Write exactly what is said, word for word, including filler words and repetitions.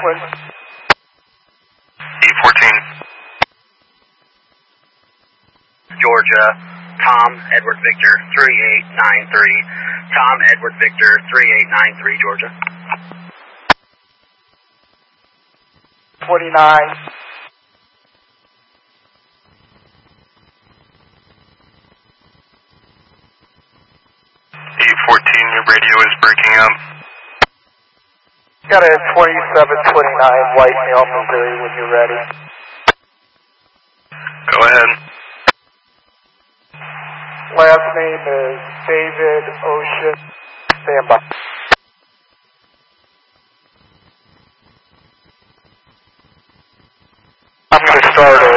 Franklin. E fourteen. Georgia, Tom Edward Victor three eight nine three. Tom Edward Victor three eight nine three, Georgia. twenty-nine. E fourteen, your radio is breaking up. Got a twenty-seven twenty-nine, Whitetail, Missouri, when you're ready. Go ahead. Last name is David Ocean. Stand by. I'm going to start a